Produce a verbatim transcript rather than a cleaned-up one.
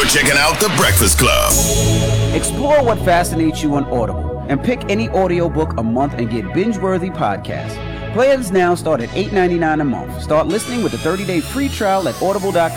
checking out The Breakfast Club. Explore what fascinates you on Audible and pick any audiobook a month and get binge-worthy podcasts. Plans now start at eight dollars and ninety-nine cents a month. Start listening with a thirty-day free trial at audible dot com.